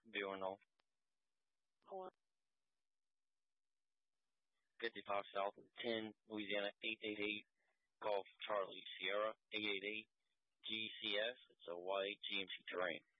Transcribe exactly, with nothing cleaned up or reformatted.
Buono. Four. fifty-five South, ten Louisiana, eight eight eight Golf Charlie Sierra, eight eight eight G C S. It's a white G M C Terrain.